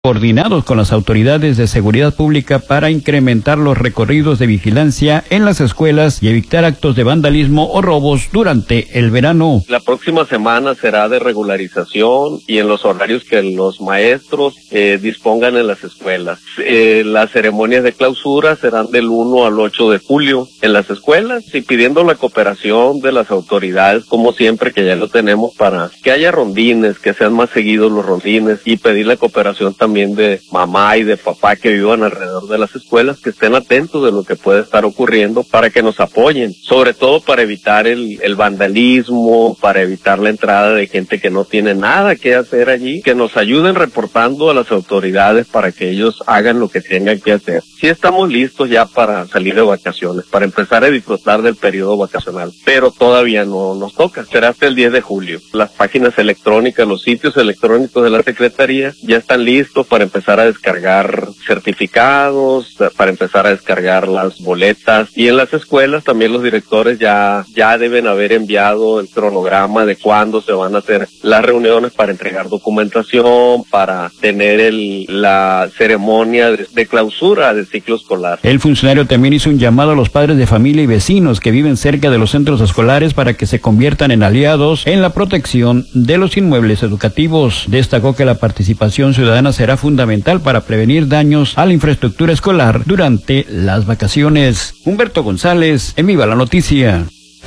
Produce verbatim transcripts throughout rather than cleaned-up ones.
coordinados con las autoridades de seguridad pública para incrementar los recorridos de vigilancia en las escuelas y evitar actos de vandalismo o robos durante el verano. La próxima semana será de regularización y en los horarios que los maestros eh, dispongan en las escuelas. Eh, las ceremonias de clausura serán del uno al ocho de julio en las escuelas y pidiendo la cooperación de las autoridades, como siempre que ya lo tenemos, para que haya rondines, que sean más seguidos los rondines, y pedir la cooperación también también de mamá y de papá que vivan alrededor de las escuelas, que estén atentos de lo que puede estar ocurriendo para que nos apoyen, sobre todo para evitar el, el vandalismo, para evitar la entrada de gente que no tiene nada que hacer allí, que nos ayuden reportando a las autoridades para que ellos hagan lo que tengan que hacer. Sí estamos listos ya para salir de vacaciones, para empezar a disfrutar del periodo vacacional, pero todavía no nos toca, será hasta el diez de julio. Las páginas electrónicas, los sitios electrónicos de la Secretaría ya están listos para empezar a descargar certificados, para empezar a descargar las boletas, y en las escuelas también los directores ya ya deben haber enviado el cronograma de cuándo se van a hacer las reuniones para entregar documentación, para tener el, la ceremonia de, de clausura del ciclo escolar. El funcionario también hizo un llamado a los padres de familia y vecinos que viven cerca de los centros escolares para que se conviertan en aliados en la protección de los inmuebles educativos. Destacó que la participación ciudadana será fundamental para prevenir daños a la infraestructura escolar durante las vacaciones. Humberto González, en Viva la Noticia.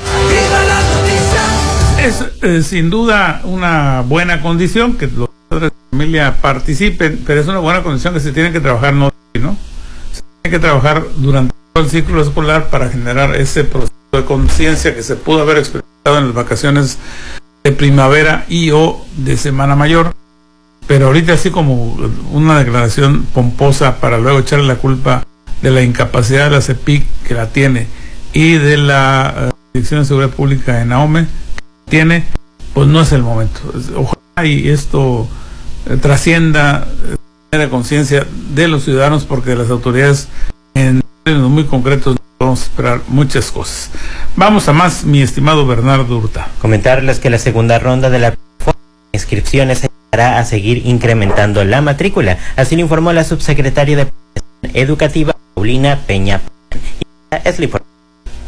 Es eh, sin duda una buena condición que los padres de familia participen, pero es una buena condición que se tiene que trabajar, no, ¿no? Se tiene que trabajar durante todo el ciclo escolar para generar ese proceso de conciencia que se pudo haber experimentado en las vacaciones de primavera y o de Semana Mayor. Pero ahorita así como una declaración pomposa para luego echarle la culpa de la incapacidad de la CEPIC, que la tiene, y de la uh, Dirección de Seguridad Pública en AOME, que tiene, pues no es el momento. Ojalá y esto eh, trascienda eh, la conciencia de los ciudadanos, porque de las autoridades en términos muy concretos vamos a esperar muchas cosas. Vamos a más, mi estimado Bernardo Hurtado. Comentarles que la segunda ronda de la inscripciones a seguir incrementando la matrícula. Así lo informó la subsecretaria de Educativa, Paulina Peña. Es la información.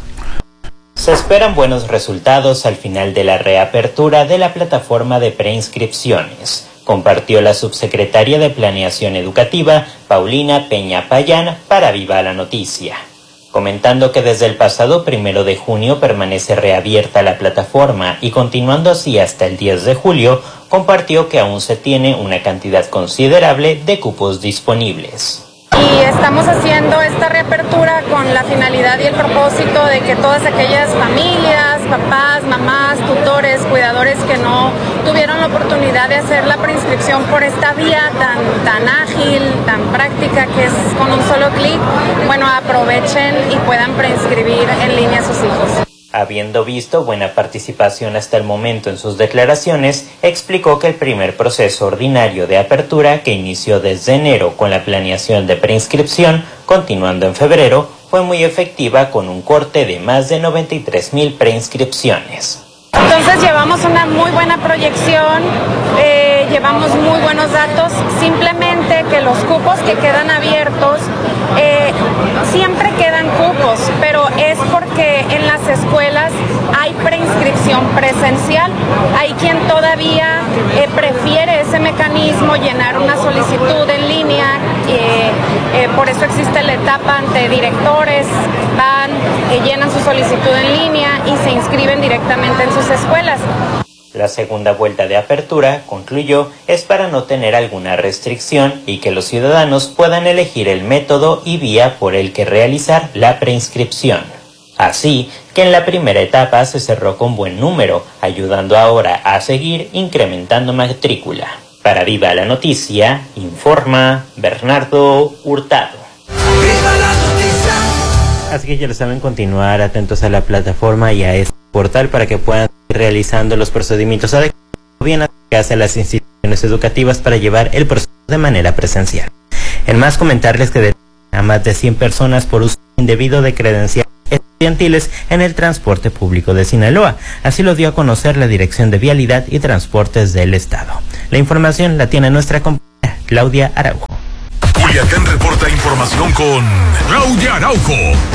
Se esperan buenos resultados al final de la reapertura de la plataforma de preinscripciones, compartió la subsecretaria de Planeación Educativa, Paulina Peña Payán, para Viva la Noticia, comentando que desde el pasado primero de junio permanece reabierta la plataforma y continuando así hasta el diez de julio, compartió que aún se tiene una cantidad considerable de cupos disponibles. Y estamos haciendo esta reapertura con la finalidad y el propósito de que todas aquellas familias, papás, mamás, tutores, cuidadores que no tuvieron la oportunidad de hacer la preinscripción por esta vía tan, tan ágil, tan práctica que es con un solo clic, bueno, aprovechen y puedan preinscribir en línea a sus hijos. Habiendo visto buena participación hasta el momento en sus declaraciones, explicó que el primer proceso ordinario de apertura, que inició desde enero con la planeación de preinscripción, continuando en febrero, fue muy efectiva con un corte de más de noventa y tres mil preinscripciones. Entonces llevamos una muy buena proyección, eh, llevamos muy buenos datos, simplemente que los cupos que quedan abiertos, eh, siempre quedan cupos, pero es porque en las escuelas hay preinscripción presencial, hay quien todavía eh, prefiere ese mecanismo, llenar una solicitud en línea, eh, eh, por eso existe la etapa ante directores, van, eh, llenan su solicitud en línea y se inscriben directamente en sus escuelas. La segunda vuelta de apertura, concluyó, es para no tener alguna restricción y que los ciudadanos puedan elegir el método y vía por el que realizar la preinscripción. Así que en la primera etapa se cerró con buen número, ayudando ahora a seguir incrementando matrícula. Para Viva la Noticia, informa Bernardo Hurtado. Así que ya lo saben, continuar atentos a la plataforma y a este portal para que puedan ir realizando los procedimientos adecuados, bien acercarse a las instituciones educativas para llevar el proceso de manera presencial. En más, comentarles que detienen a más de cien personas por uso indebido de credenciales estudiantiles en el transporte público de Sinaloa. Así lo dio a conocer la Dirección de Vialidad y Transportes del Estado. La información la tiene nuestra compañera Claudia Araujo. Culiacán reporta información con Claudia Araujo.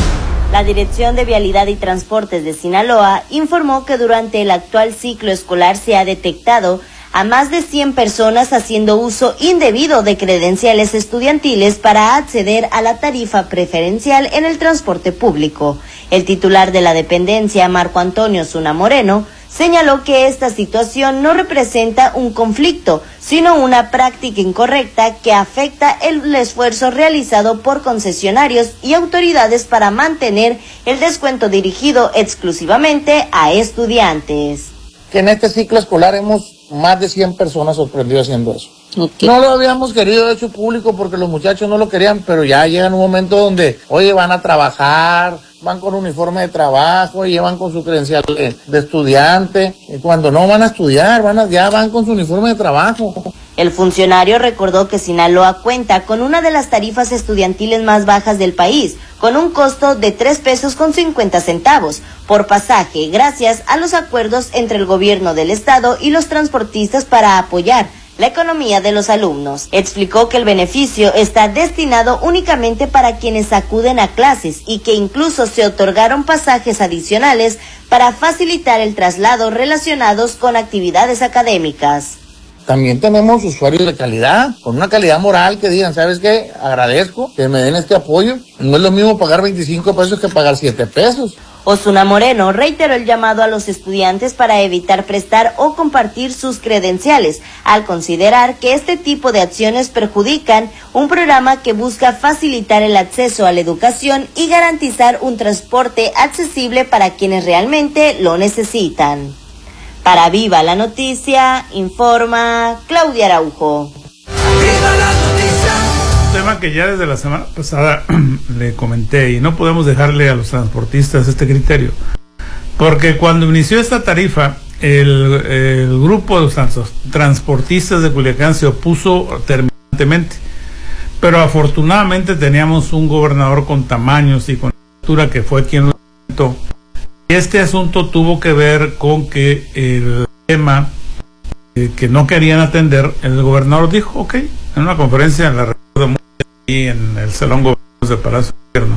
La Dirección de Vialidad y Transportes de Sinaloa informó que durante el actual ciclo escolar se ha detectado a más de cien personas haciendo uso indebido de credenciales estudiantiles para acceder a la tarifa preferencial en el transporte público. El titular de la dependencia, Marco Antonio Zuna Moreno, señaló que esta situación no representa un conflicto, sino una práctica incorrecta que afecta el esfuerzo realizado por concesionarios y autoridades para mantener el descuento dirigido exclusivamente a estudiantes. Que en este ciclo escolar hemos más de cien personas sorprendidas haciendo eso. Okay. No lo habíamos querido hecho público porque los muchachos no lo querían, pero ya llega un momento donde, oye, van a trabajar, van con uniforme de trabajo, llevan con su credencial de, de estudiante, y cuando no van a estudiar, van a, ya van con su uniforme de trabajo. El funcionario recordó que Sinaloa cuenta con una de las tarifas estudiantiles más bajas del país, con un costo de tres pesos con cincuenta centavos por pasaje, gracias a los acuerdos entre el gobierno del estado y los transportistas para apoyar la economía de los alumnos. Explicó que el beneficio está destinado únicamente para quienes acuden a clases y que incluso se otorgaron pasajes adicionales para facilitar el traslado relacionados con actividades académicas. También tenemos usuarios de calidad, con una calidad moral que digan, ¿sabes qué? Agradezco que me den este apoyo. No es lo mismo pagar veinticinco pesos que pagar siete pesos. Ozuna Moreno reiteró el llamado a los estudiantes para evitar prestar o compartir sus credenciales, al considerar que este tipo de acciones perjudican un programa que busca facilitar el acceso a la educación y garantizar un transporte accesible para quienes realmente lo necesitan. Para Viva la Noticia, informa Claudia Araujo. ¡Viva la noticia! Un tema que ya desde la semana pasada le comenté, y no podemos dejarle a los transportistas este criterio, porque cuando inició esta tarifa, el, el grupo de los transportistas de Culiacán se opuso terminantemente, pero afortunadamente teníamos un gobernador con tamaños y con altura que fue quien lo inventó. Este asunto tuvo que ver con que el tema eh, que no querían atender, el gobernador dijo, ok, en una conferencia, la recuerdo muy bien, en el Salón Gobierno de Palacio de Gobierno,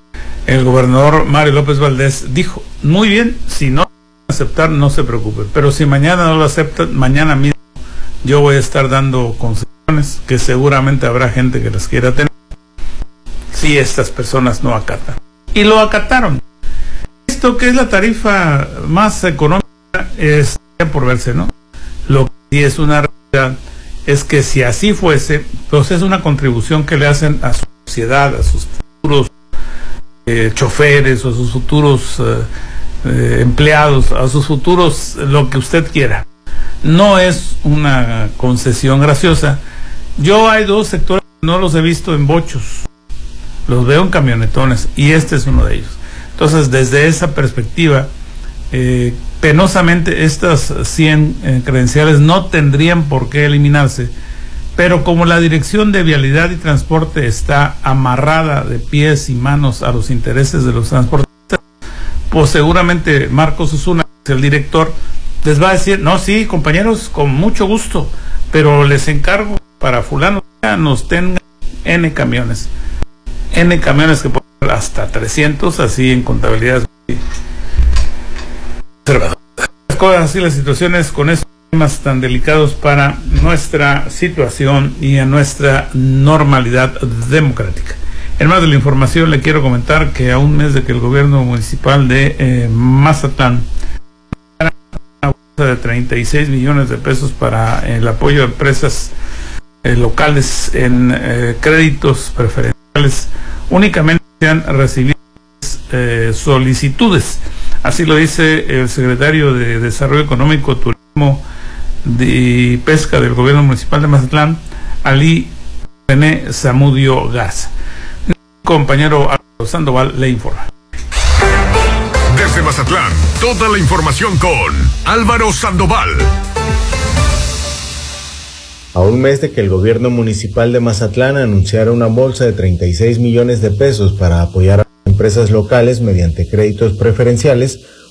el gobernador Mario López Valdés dijo, muy bien, si no aceptar, no se preocupen, pero si mañana no lo aceptan, mañana mismo yo voy a estar dando concesiones, que seguramente habrá gente que las quiera tener, si estas personas no acatan. Y lo acataron. Esto que es la tarifa más económica es por verse, ¿no? Lo que sí es una realidad es que si así fuese, pues es una contribución que le hacen a su sociedad, a sus futuros eh, choferes, o a sus futuros eh, eh, empleados, a sus futuros, lo que usted quiera. No es una concesión graciosa. Yo hay dos sectores que no los he visto en bochos, los veo en camionetones, y este es uno de ellos. Entonces, desde esa perspectiva, eh, penosamente estas cien eh, credenciales no tendrían por qué eliminarse, pero como la Dirección de Vialidad y Transporte está amarrada de pies y manos a los intereses de los transportistas, pues seguramente Marcos Osuna, el director, les va a decir, no, sí, compañeros, con mucho gusto, pero les encargo para fulano nos tengan N camiones, N camiones que hasta trescientos, así en contabilidad conservadora. Las cosas así, las situaciones con estos temas tan delicados para nuestra situación y a nuestra normalidad democrática. En más de la información, le quiero comentar que a un mes de que el gobierno municipal de eh, Mazatlán una bolsa de treinta y seis millones de pesos para el apoyo a empresas eh, locales en eh, créditos preferenciales, únicamente se han recibido eh, solicitudes. Así lo dice el secretario de Desarrollo Económico, Turismo y Pesca del gobierno municipal de Mazatlán, Ali René Zamudio Garza. Mi compañero Álvaro Sandoval le informa. Desde Mazatlán, toda la información con Álvaro Sandoval. A un mes de que el gobierno municipal de Mazatlán anunciara una bolsa de treinta y seis millones de pesos para apoyar a empresas locales mediante créditos preferenciales,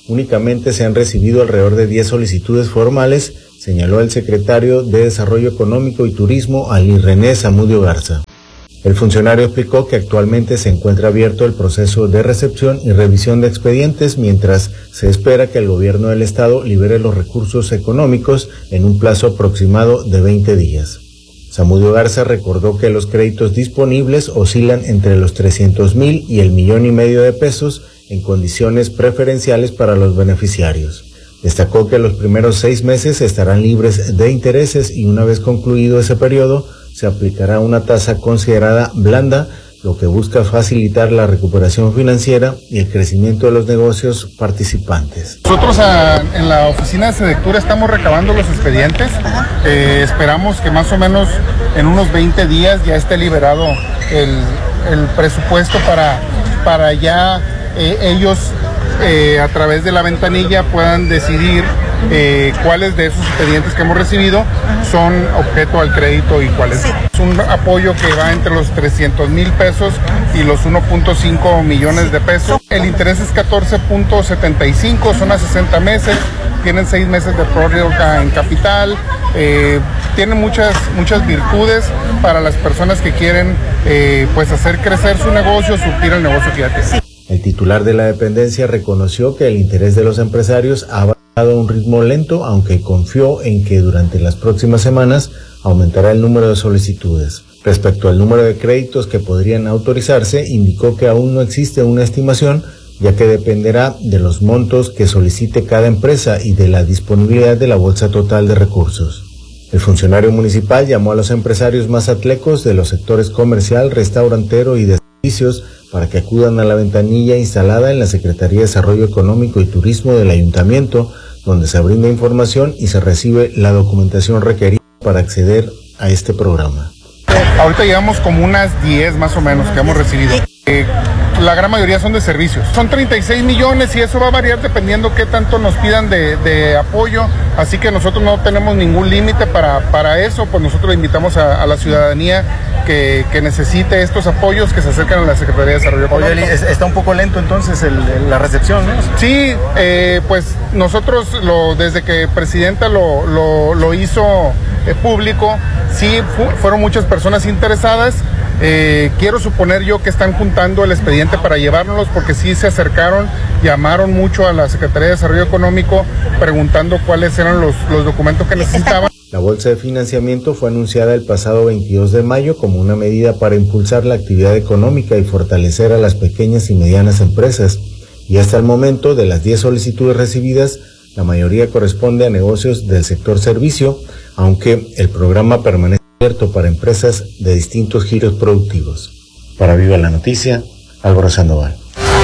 únicamente se han recibido alrededor de diez solicitudes formales, señaló el secretario de Desarrollo Económico y Turismo, Ali René Zamudio Garza. El funcionario explicó que actualmente se encuentra abierto el proceso de recepción y revisión de expedientes mientras se espera que el gobierno del estado libere los recursos económicos en un plazo aproximado de veinte días. Zamudio Garza recordó que los créditos disponibles oscilan entre los trescientos mil y el millón y medio de pesos en condiciones preferenciales para los beneficiarios. Destacó que los primeros seis meses estarán libres de intereses y una vez concluido ese periodo se aplicará una tasa considerada blanda, lo que busca facilitar la recuperación financiera y el crecimiento de los negocios participantes. Nosotros a, en la oficina de Sedectura estamos recabando los expedientes. Eh, esperamos que más o menos en unos veinte días ya esté liberado el, el presupuesto para, para ya eh, ellos eh, a través de la ventanilla puedan decidir eh, cuáles de esos expedientes que hemos recibido son objeto al crédito y cuáles. Sí. Es un apoyo que va entre los trescientos mil pesos y los uno punto cinco millones de pesos. El interés es catorce punto setenta y cinco, son a sesenta meses, tienen seis meses de prórroga en capital, eh, tienen muchas, muchas virtudes para las personas que quieren eh, pues hacer crecer su negocio, surtir el negocio que ya tienen. El titular de la dependencia reconoció que el interés de los empresarios ha bajado a un ritmo lento, aunque confió en que durante las próximas semanas aumentará el número de solicitudes. Respecto al número de créditos que podrían autorizarse, indicó que aún no existe una estimación, ya que dependerá de los montos que solicite cada empresa y de la disponibilidad de la bolsa total de recursos. El funcionario municipal llamó a los empresarios mazatlecos de los sectores comercial, restaurantero y de servicios para que acudan a la ventanilla instalada en la Secretaría de Desarrollo Económico y Turismo del Ayuntamiento, donde se brinda información y se recibe la documentación requerida para acceder a este programa. Ahorita llevamos como unas diez más o menos que hemos recibido. Eh, la gran mayoría son de servicios. Son treinta y seis millones y eso va a variar dependiendo qué tanto nos pidan de, de apoyo. Así que nosotros no tenemos ningún límite para, para eso. Pues nosotros invitamos a, a la ciudadanía que, que necesite estos apoyos, que se acerquen a la Secretaría de Desarrollo Económico. Oye, está un poco lento entonces el, el, la recepción, ¿no? Sí, eh, pues nosotros lo, desde que Presidenta lo, lo, lo hizo eh, público, sí fu fueron muchas personas interesadas. Eh, quiero suponer yo que están juntando el expediente para llevárnoslos porque sí se acercaron, llamaron mucho a la Secretaría de Desarrollo Económico preguntando cuáles eran los, los documentos que necesitaban. La bolsa de financiamiento fue anunciada el pasado veintidós de mayo como una medida para impulsar la actividad económica y fortalecer a las pequeñas y medianas empresas. Y hasta el momento, de las diez solicitudes recibidas, la mayoría corresponde a negocios del sector servicio, aunque el programa permanece abierto para empresas de distintos giros productivos. Para Viva la Noticia, Álvaro Sandoval.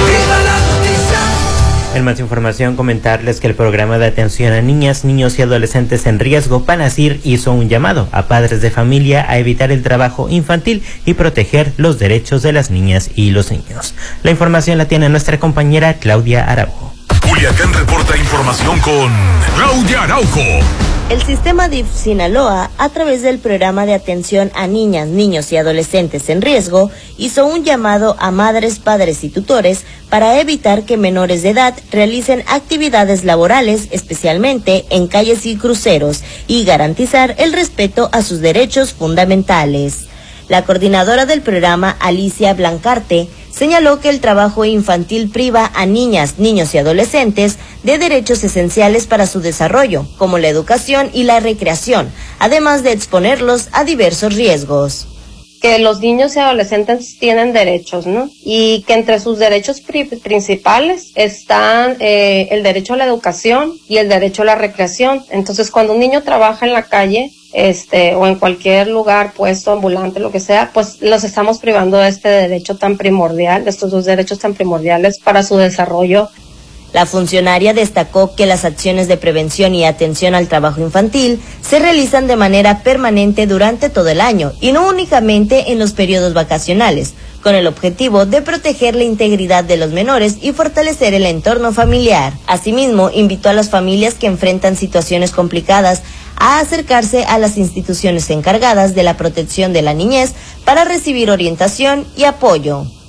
En más información, comentarles que el programa de atención a niñas, niños y adolescentes en riesgo, PANASIR, hizo un llamado a padres de familia a evitar el trabajo infantil y proteger los derechos de las niñas y los niños. La información la tiene nuestra compañera Claudia Araujo. Culiacán reporta información con Claudia Araujo. El sistema D I F Sinaloa, a través del programa de atención a niñas, niños y adolescentes en riesgo, hizo un llamado a madres, padres y tutores para evitar que menores de edad realicen actividades laborales, especialmente en calles y cruceros, y garantizar el respeto a sus derechos fundamentales. La coordinadora del programa, Alicia Blancarte, señaló que el trabajo infantil priva a niñas, niños y adolescentes de derechos esenciales para su desarrollo, como la educación y la recreación, además de exponerlos a diversos riesgos. Que los niños y adolescentes tienen derechos, ¿no? Y que entre sus derechos pri principales están eh, el derecho a la educación y el derecho a la recreación. Entonces, cuando un niño trabaja en la calle, este, o en cualquier lugar, puesto, ambulante, lo que sea, pues los estamos privando de este derecho tan primordial, de estos dos derechos tan primordiales para su desarrollo. La funcionaria destacó que las acciones de prevención y atención al trabajo infantil se realizan de manera permanente durante todo el año y no únicamente en los periodos vacacionales, con el objetivo de proteger la integridad de los menores y fortalecer el entorno familiar. Asimismo, invitó a las familias que enfrentan situaciones complicadas a acercarse a las instituciones encargadas de la protección de la niñez para recibir orientación y apoyo.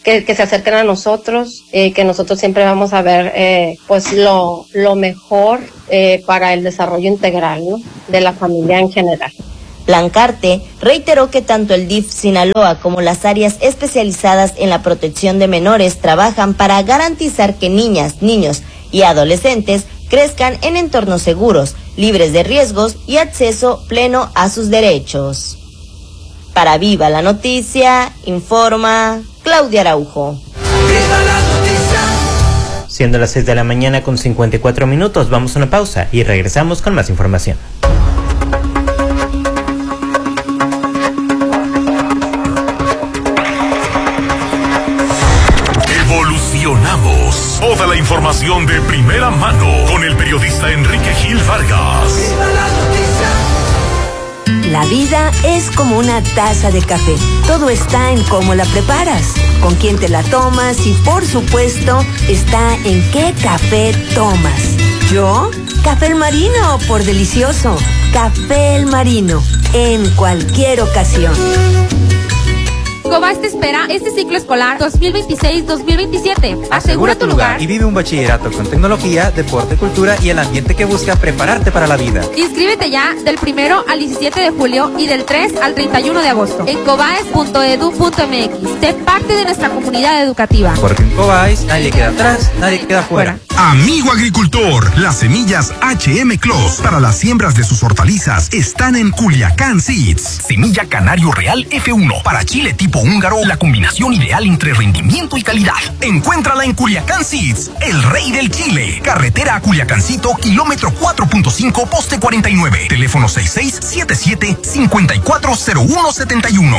que, que se acerquen a nosotros, eh, que nosotros siempre vamos a ver eh, pues lo, lo mejor eh, para el desarrollo integral, ¿no?, de la familia en general. Blancarte reiteró que tanto el D I F Sinaloa como las áreas especializadas en la protección de menores trabajan para garantizar que niñas, niños y adolescentes crezcan en entornos seguros, libres de riesgos y acceso pleno a sus derechos. Para Viva la Noticia, informa Claudia Araujo. Siendo las seis de la mañana con cincuenta y cuatro minutos, vamos a una pausa y regresamos con más información. Evolucionamos. Toda la información de primera mano con el periodista Enrique Gil Vargas. La vida es como una taza de café. Todo está en cómo la preparas, con quién te la tomas y, por supuesto, está en qué café tomas. ¿Yo? Café El Marino, por delicioso. Café El Marino, en cualquier ocasión. Cobás te espera este ciclo escolar dos mil veintiséis dos mil veintisiete. Asegura tu lugar y vive un bachillerato con tecnología, deporte, cultura y el ambiente que busca prepararte para la vida. Inscríbete ya del primero al diecisiete de julio y del tres al treinta y uno de agosto en cobaes punto edu punto m x. Sé parte de nuestra comunidad educativa. Porque en Cobaes nadie queda atrás, nadie queda fuera. Amigo agricultor, las semillas H M Clos para las siembras de sus hortalizas están en Culiacán Seeds. Semilla Canario Real F uno para chile tipo húngaro, la combinación ideal entre rendimiento y calidad. Encuéntrala en Culiacán Seeds, el rey del chile. Carretera a Culiacancito, kilómetro cuatro punto cinco, poste cuarenta y nueve. Teléfono seis seis siete siete, cinco cuatro cero uno siete uno.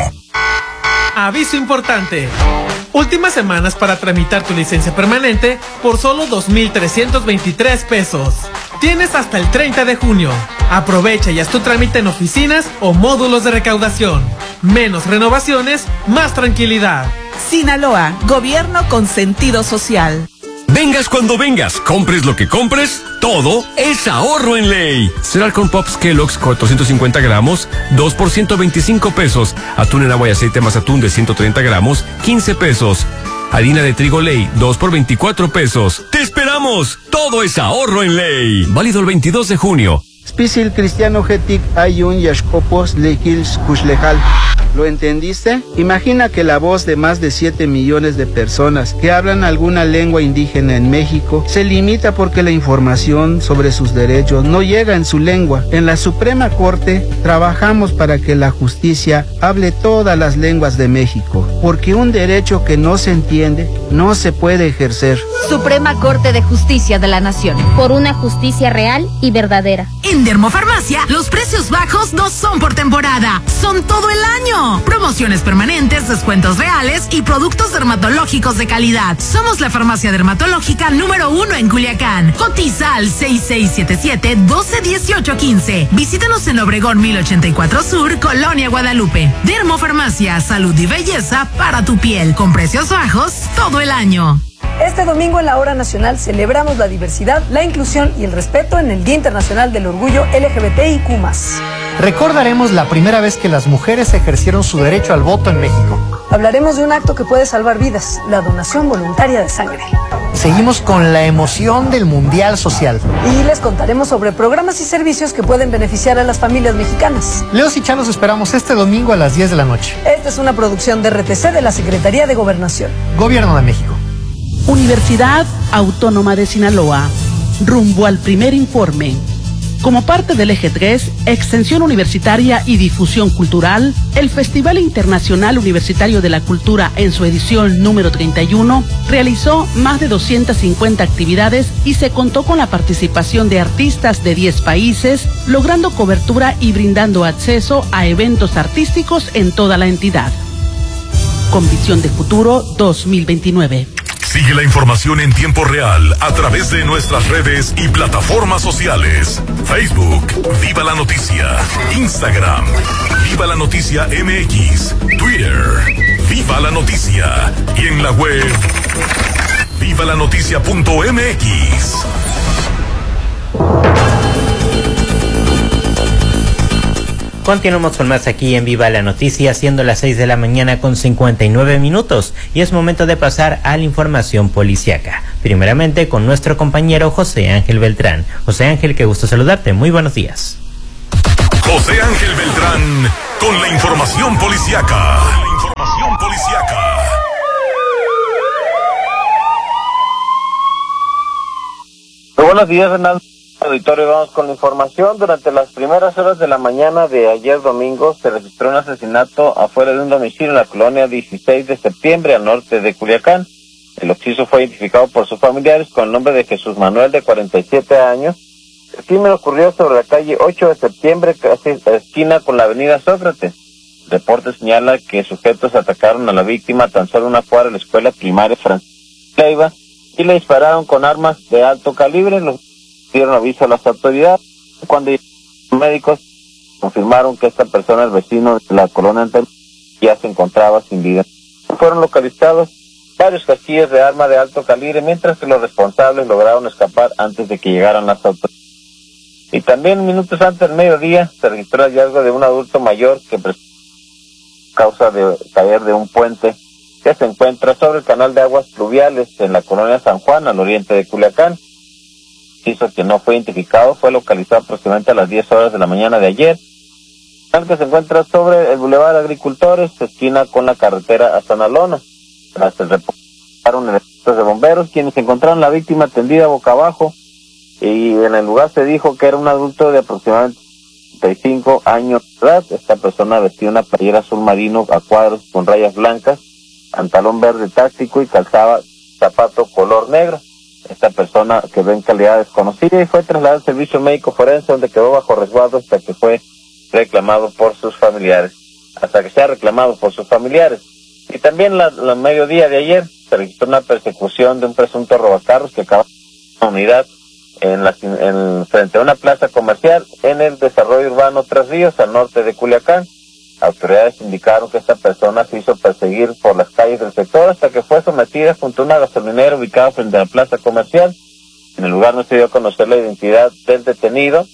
Aviso importante. Últimas semanas para tramitar tu licencia permanente por solo dos mil trescientos veintitrés pesos. Tienes hasta el treinta de junio. Aprovecha y haz tu trámite en oficinas o módulos de recaudación. Menos renovaciones, más tranquilidad. Sinaloa, gobierno con sentido social. Vengas cuando vengas, compres lo que compres, todo es ahorro en ley. Cereal con Pops Kellogg's cuatrocientos cincuenta gramos, dos por ciento veinticinco pesos. Atún en agua y aceite más atún de ciento treinta gramos, quince pesos. Harina de trigo Ley, dos por veinticuatro pesos. ¡Te esperamos! Todo es ahorro en ley. Válido el veintidós de junio. Spisil Cristiano Getic Ayun Yashkopos Lekils Kushlejal. ¿Lo entendiste? Imagina que la voz de más de siete millones de personas que hablan alguna lengua indígena en México se limita porque la información sobre sus derechos no llega en su lengua. En la Suprema Corte trabajamos para que la justicia hable todas las lenguas de México, porque un derecho que no se entiende no se puede ejercer. Suprema Corte de Justicia de la Nación. Por una justicia real y verdadera. En Dermofarmacia, los precios bajos no son por temporada, son todo el año. Promociones permanentes, descuentos reales y productos dermatológicos de calidad. Somos la farmacia dermatológica número uno en Culiacán. Cotiza al seis seis siete siete, uno dos uno ocho uno cinco. Visítanos en Obregón mil ochenta y cuatro Sur, Colonia Guadalupe. Dermofarmacia, salud y belleza para tu piel, con precios bajos todo el año. Este domingo en la Hora Nacional celebramos la diversidad, la inclusión y el respeto en el Día Internacional del Orgullo L G B T I Q más. Recordaremos la primera vez que las mujeres ejercieron su derecho al voto en México. Hablaremos de un acto que puede salvar vidas, la donación voluntaria de sangre. Seguimos con la emoción del Mundial Social. Y les contaremos sobre programas y servicios que pueden beneficiar a las familias mexicanas. Leos y Chan los esperamos este domingo a las diez de la noche. Esta es una producción de R T C de la Secretaría de Gobernación. Gobierno de México. Universidad Autónoma de Sinaloa, rumbo al primer informe. Como parte del Eje tres, Extensión Universitaria y Difusión Cultural, el Festival Internacional Universitario de la Cultura en su edición número treinta y uno realizó más de doscientas cincuenta actividades y se contó con la participación de artistas de diez países, logrando cobertura y brindando acceso a eventos artísticos en toda la entidad. Con visión de futuro dos mil veintinueve. Sigue la información en tiempo real a través de nuestras redes y plataformas sociales. Facebook, Viva la Noticia. Instagram, Viva la Noticia M X. Twitter, Viva la Noticia. Y en la web, viva la noticia punto m x. Continuamos con más aquí en Viva la Noticia, siendo las seis de la mañana con cincuenta y nueve minutos, y es momento de pasar a la información policiaca. Primeramente con nuestro compañero José Ángel Beltrán. José Ángel, qué gusto saludarte. Muy buenos días. José Ángel Beltrán con la información policiaca. La información policiaca. Muy buenos días, Fernando. Auditorio, vamos con la información. Durante las primeras horas de la mañana de ayer domingo se registró un asesinato afuera de un domicilio en la colonia dieciséis de septiembre al norte de Culiacán. El occiso fue identificado por sus familiares con el nombre de Jesús Manuel, de cuarenta y siete años. El crimen ocurrió sobre la calle ocho de septiembre, casi esquina con la avenida Sócrates. El reporte señala que sujetos atacaron a la víctima tan solo una cuadra de la escuela primaria Francisco Leiva y le dispararon con armas de alto calibre. Los dieron aviso a las autoridades. Cuando los médicos confirmaron que esta persona, el vecino de la colonia anterior, ya se encontraba sin vida. Fueron localizados varios casquillos de arma de alto calibre, mientras que los responsables lograron escapar antes de que llegaran las autoridades. Y también minutos antes del mediodía se registró el hallazgo de un adulto mayor que presentó causa de caer de un puente que se encuentra sobre el canal de aguas pluviales en la colonia San Juan, al oriente de Culiacán. Hizo que no fue identificado, fue localizado aproximadamente a las diez horas de la mañana de ayer. El que se encuentra sobre el Boulevard Agricultores, esquina con la carretera a Sanalona. Tras el reporte, elementos de bomberos, quienes encontraron la víctima tendida boca abajo, y en el lugar se dijo que era un adulto de aproximadamente treinta y cinco años de edad. Esta persona vestía una playera azul marino a cuadros con rayas blancas, pantalón verde táctico y calzaba zapato color negro. Esta persona quedó en calidad desconocida y fue trasladada al servicio médico forense, donde quedó bajo resguardo hasta que fue reclamado por sus familiares, hasta que sea reclamado por sus familiares. Y también la, la mediodía de ayer se registró una persecución de un presunto robacarros que acaba en una unidad en la en, frente a una plaza comercial en el desarrollo urbano Tres Ríos, al norte de Culiacán. Autoridades indicaron que esta persona se hizo perseguir por las calles del sector hasta que fue sometida junto a una gasolinera ubicada frente a la plaza comercial. En el lugar no se dio a conocer la identidad del detenido,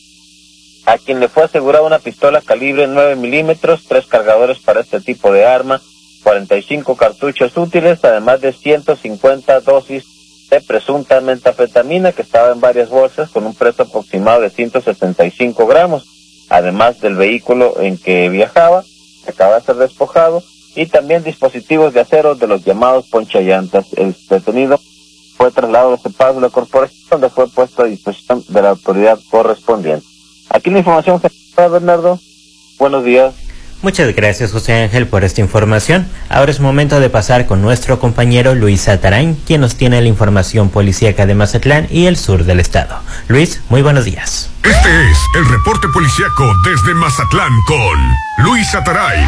a quien le fue asegurada una pistola calibre nueve milímetros, tres cargadores para este tipo de arma, cuarenta y cinco cartuchos útiles, además de ciento cincuenta dosis de presunta metanfetamina que estaba en varias bolsas con un peso aproximado de ciento setenta y cinco gramos, además del vehículo en que viajaba, que acaba de ser despojado, y también dispositivos de acero de los llamados ponchallantas. El detenido fue trasladado a este paso de la corporación, donde fue puesto a disposición de la autoridad correspondiente. Aquí la información general, Bernardo. Buenos días. Muchas gracias, José Ángel, por esta información. Ahora es momento de pasar con nuestro compañero Luis Atarain, quien nos tiene la información policíaca de Mazatlán y el sur del estado. Luis, muy buenos días. Este es el reporte policíaco desde Mazatlán con Luis Atarain.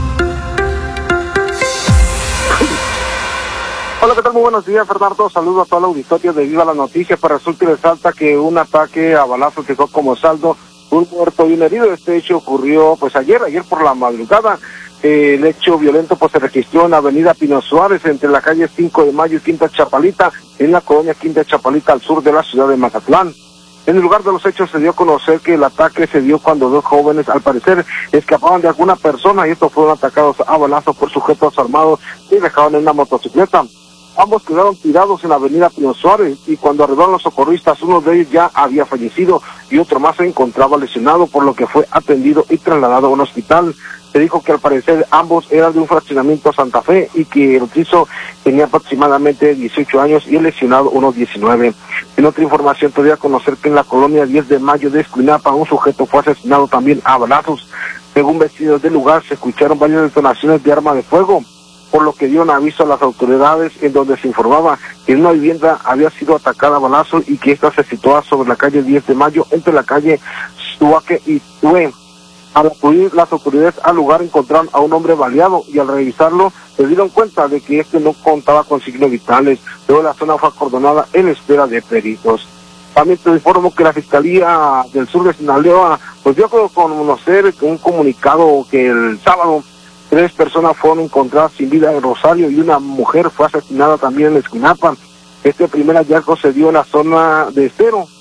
Hola, ¿qué tal? Muy buenos días, Fernando. Saludo a todo el auditorio de Viva la Noticia. Para resulta y resalta que un ataque a balazos dejó como saldo un muerto y un herido. Este hecho ocurrió pues ayer, ayer por la madrugada. Eh, el hecho violento pues se registró en la avenida Pino Suárez, entre la calle cinco de mayo y Quinta Chapalita, en la colonia Quinta Chapalita, al sur de la ciudad de Mazatlán. En el lugar de los hechos se dio a conocer que el ataque se dio cuando dos jóvenes, al parecer, escapaban de alguna persona, y estos fueron atacados a balazos por sujetos armados y dejaban en una motocicleta. Ambos quedaron tirados en la avenida Pino Suárez, y cuando arribaron los socorristas, uno de ellos ya había fallecido y otro más se encontraba lesionado, por lo que fue atendido y trasladado a un hospital. Se dijo que al parecer ambos eran de un fraccionamiento Santa Fe y que el occiso tenía aproximadamente dieciocho años y el lesionado unos diecinueve. En otra información te doy a conocer que en la colonia diez de mayo de Escuinapa un sujeto fue asesinado también a balazos. Según vecinos del lugar, se escucharon varias detonaciones de arma de fuego, por lo que dieron aviso a las autoridades, en donde se informaba que una vivienda había sido atacada a balazos y que esta se situaba sobre la calle diez de mayo, entre la calle Suaque y Tue. Al acudir las autoridades al lugar, encontraron a un hombre baleado y al revisarlo se dieron cuenta de que este no contaba con signos vitales. Luego la zona fue acordonada en espera de peritos. También te informo que la Fiscalía del Sur de Sinaloa pues dio a conocer un comunicado que el sábado tres personas fueron encontradas sin vida en Rosario y una mujer fue asesinada también en Escuinapa. Este primer hallazgo se dio en la zona de Estero,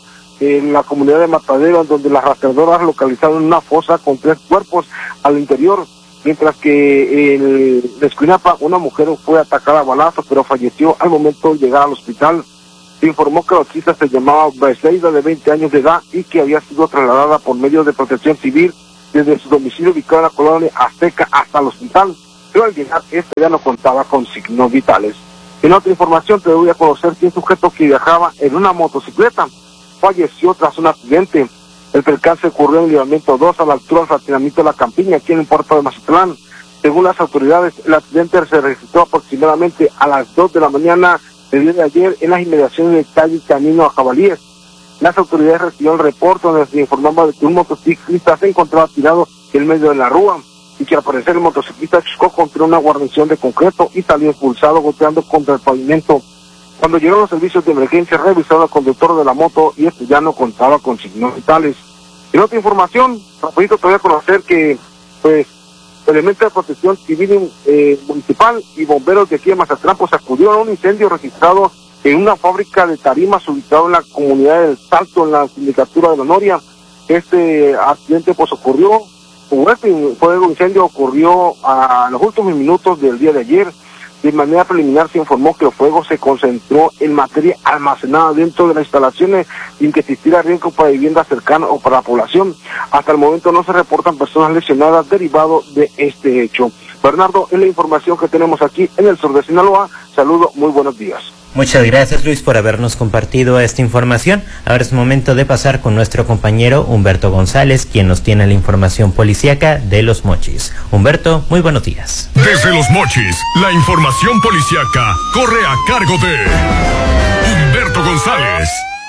en la comunidad de Matadero, en donde las rastreadoras localizaron una fosa con tres cuerpos al interior, mientras que en Escuinapa una mujer fue atacada a balazos, pero falleció al momento de llegar al hospital. Se informó que la autista se llamaba Beseida, de veinte años de edad, y que había sido trasladada por medio de protección civil desde su domicilio ubicado en la colonia Azteca hasta el hospital, pero al llegar este ya no contaba con signos vitales. En otra información te doy a conocer que un sujeto que viajaba en una motocicleta falleció tras un accidente. El percance ocurrió en el libramiento dos, a la altura del fraccionamiento de La Campiña, aquí en el puerto de Mazatlán. Según las autoridades, el accidente se registró aproximadamente a las dos de la mañana del día de ayer en las inmediaciones del calle Camino a Jabalíes. Las autoridades recibieron el reporte donde se informaba de que un motociclista se encontraba tirado en medio de la rúa y que al parecer el motociclista chocó contra una guarnición de concreto y salió impulsado golpeando contra el pavimento. Cuando llegaron los servicios de emergencia, revisaron al conductor de la moto y este ya no contaba con signos vitales. En otra información, rapidito te voy a conocer que pues elementos de protección civil eh, municipal y bomberos de aquí de Mazatlán pues acudieron a un incendio registrado en una fábrica de tarimas ubicada en la comunidad del Salto, en la sindicatura de la Noria. Este accidente pues ocurrió, este fuego incendio ocurrió a los últimos minutos del día de ayer. De manera preliminar se informó que el fuego se concentró en materia almacenada dentro de las instalaciones sin que existiera riesgo para viviendas cercanas o para la población. Hasta el momento no se reportan personas lesionadas derivado de este hecho. Bernardo, es la información que tenemos aquí en el sur de Sinaloa. Saludo, muy buenos días. Muchas gracias, Luis, por habernos compartido esta información. Ahora es momento de pasar con nuestro compañero Humberto González, quien nos tiene la información policíaca de Los Mochis. Humberto, muy buenos días. Desde Los Mochis, la información policíaca corre a cargo de Humberto González.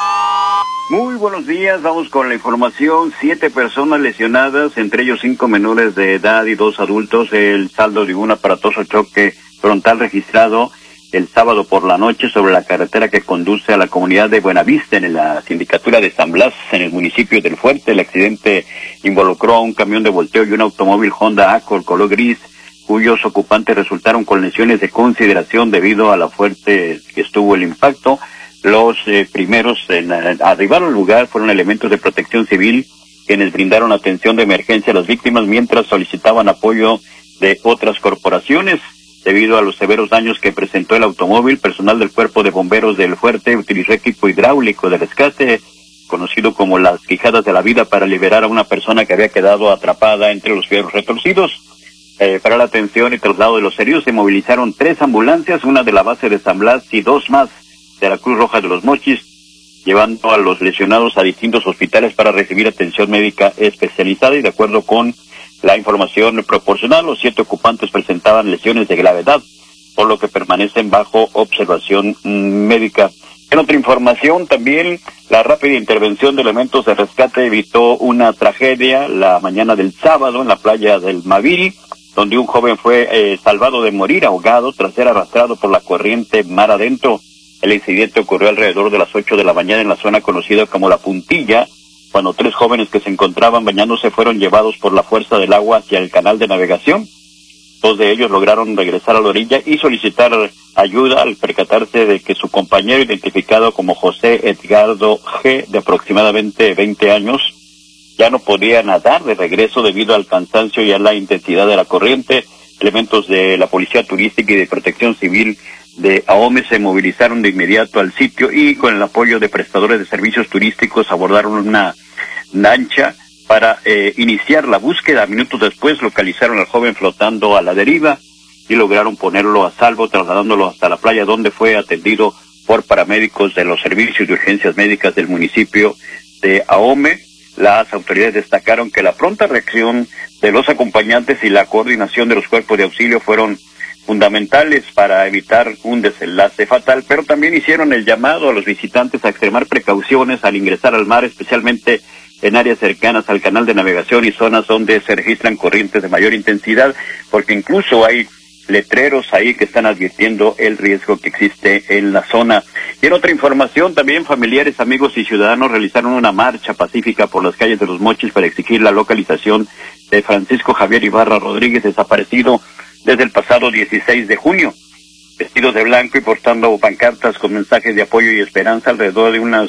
Muy buenos días, vamos con la información. Siete personas lesionadas, entre ellos cinco menores de edad y dos adultos. El saldo de un aparatoso choque frontal registrado el sábado por la noche sobre la carretera que conduce a la comunidad de Buenavista, en la sindicatura de San Blas, en el municipio del Fuerte. El accidente involucró a un camión de volteo y un automóvil Honda Accord color gris, cuyos ocupantes resultaron con lesiones de consideración debido a la fuerte que estuvo el impacto. Los eh, primeros en eh, arribar al lugar fueron elementos de protección civil, quienes brindaron atención de emergencia a las víctimas mientras solicitaban apoyo de otras corporaciones. Debido a los severos daños que presentó el automóvil, personal del Cuerpo de Bomberos del Fuerte utilizó equipo hidráulico de rescate, conocido como las quijadas de la vida, para liberar a una persona que había quedado atrapada entre los fierros retorcidos. Eh, para la atención y traslado de los heridos se movilizaron tres ambulancias, una de la base de San Blas y dos más de la Cruz Roja de Los Mochis, llevando a los lesionados a distintos hospitales para recibir atención médica especializada. Y de acuerdo con la información proporcional, los siete ocupantes presentaban lesiones de gravedad, por lo que permanecen bajo observación médica. En otra información también, la rápida intervención de elementos de rescate evitó una tragedia la mañana del sábado en la playa del Mavil, donde un joven fue eh, salvado de morir ahogado tras ser arrastrado por la corriente mar adentro. El incidente ocurrió alrededor de las ocho de la mañana en la zona conocida como La Puntilla, cuando tres jóvenes que se encontraban bañándose fueron llevados por la fuerza del agua hacia el canal de navegación. Dos de ellos lograron regresar a la orilla y solicitar ayuda al percatarse de que su compañero, identificado como José Edgardo G., de aproximadamente veinte años, ya no podía nadar de regreso debido al cansancio y a la intensidad de la corriente. Elementos de la Policía Turística y de Protección Civil de AOME se movilizaron de inmediato al sitio y con el apoyo de prestadores de servicios turísticos abordaron una lancha para eh, iniciar la búsqueda. Minutos después localizaron al joven flotando a la deriva y lograron ponerlo a salvo, trasladándolo hasta la playa, donde fue atendido por paramédicos de los servicios de urgencias médicas del municipio de AOME. Las autoridades destacaron que la pronta reacción de los acompañantes y la coordinación de los cuerpos de auxilio fueron fundamentales para evitar un desenlace fatal, pero también hicieron el llamado a los visitantes a extremar precauciones al ingresar al mar, especialmente en áreas cercanas al canal de navegación y zonas donde se registran corrientes de mayor intensidad, porque incluso hay letreros ahí que están advirtiendo el riesgo que existe en la zona. Y en otra información, también familiares, amigos y ciudadanos realizaron una marcha pacífica por las calles de Los Mochis para exigir la localización de Francisco Javier Ibarra Rodríguez, desaparecido desde el pasado dieciséis de junio. Vestidos de blanco y portando pancartas con mensajes de apoyo y esperanza, alrededor de unas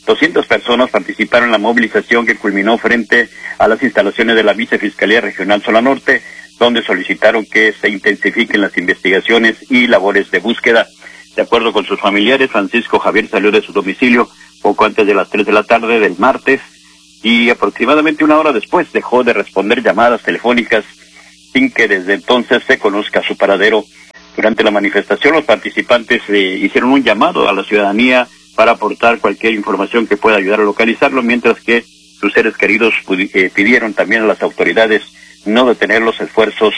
doscientas personas participaron en la movilización que culminó frente a las instalaciones de la Vicefiscalía Regional Zona Norte, donde solicitaron que se intensifiquen las investigaciones y labores de búsqueda. De acuerdo con sus familiares, Francisco Javier salió de su domicilio poco antes de las tres de la tarde del martes y aproximadamente una hora después dejó de responder llamadas telefónicas sin que desde entonces se conozca su paradero. Durante la manifestación, los participantes eh, hicieron un llamado a la ciudadanía para aportar cualquier información que pueda ayudar a localizarlo, mientras que sus seres queridos eh, pidieron también a las autoridades no detener los esfuerzos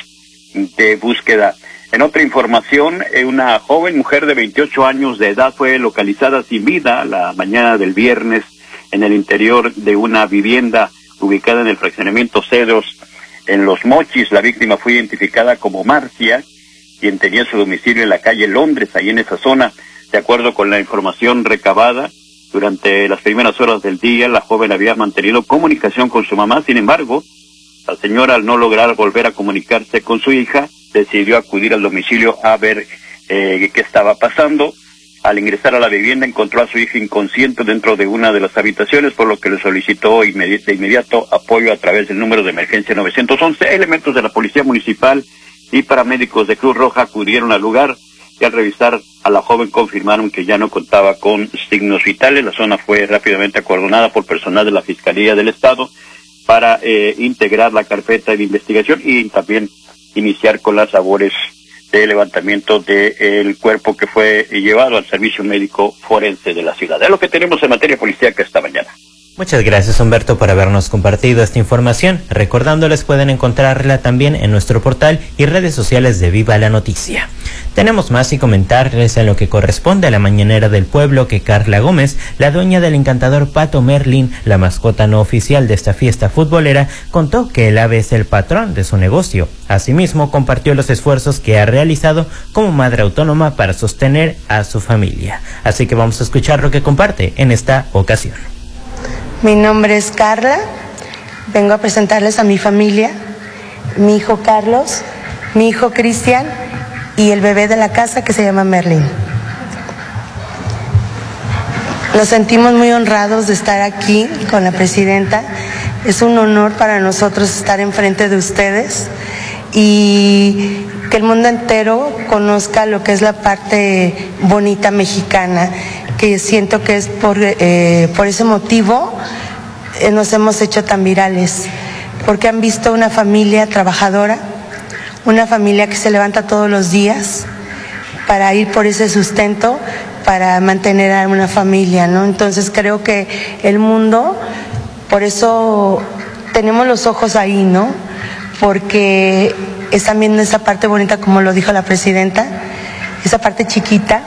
de búsqueda. En otra información, eh, una joven mujer de veintiocho años de edad fue localizada sin vida la mañana del viernes en el interior de una vivienda ubicada en el fraccionamiento Cedros, en Los Mochis. La víctima fue identificada como Marcia, quien tenía su domicilio en la calle Londres, ahí en esa zona. De acuerdo con la información recabada, durante las primeras horas del día, la joven había mantenido comunicación con su mamá. Sin embargo, la señora, al no lograr volver a comunicarse con su hija, decidió acudir al domicilio a ver eh, qué estaba pasando. Al ingresar a la vivienda, encontró a su hija inconsciente dentro de una de las habitaciones, por lo que le solicitó inmedi- de inmediato apoyo a través del número de emergencia nueve once. Elementos de la Policía Municipal y paramédicos de Cruz Roja acudieron al lugar y al revisar a la joven confirmaron que ya no contaba con signos vitales. La zona fue rápidamente acordonada por personal de la Fiscalía del Estado para eh, integrar la carpeta de investigación y también iniciar con las labores de levantamiento del cuerpo que fue llevado al servicio médico forense de la ciudad. Es lo que tenemos en materia policíaca esta mañana. Muchas gracias, Humberto, por habernos compartido esta información. Recordándoles, pueden encontrarla también en nuestro portal y redes sociales de Viva la Noticia. Tenemos más y comentarles en lo que corresponde a la mañanera del pueblo que Carla Gómez, la dueña del encantador Pato Merlin, la mascota no oficial de esta fiesta futbolera, contó que el ave es el patrón de su negocio. Asimismo, compartió los esfuerzos que ha realizado como madre autónoma para sostener a su familia. Así que vamos a escuchar lo que comparte en esta ocasión. Mi nombre es Carla, vengo a presentarles a mi familia, mi hijo Carlos, mi hijo Cristian y el bebé de la casa que se llama Merlin. Nos sentimos muy honrados de estar aquí con la presidenta. Es un honor para nosotros estar enfrente de ustedes y que el mundo entero conozca lo que es la parte bonita mexicana, que siento que es por, eh, por ese motivo eh, nos hemos hecho tan virales, porque han visto una familia trabajadora, una familia que se levanta todos los días para ir por ese sustento, para mantener a una familia, ¿no? Entonces creo que el mundo, por eso tenemos los ojos ahí, ¿no? Porque están viendo esa parte bonita, como lo dijo la presidenta, esa parte chiquita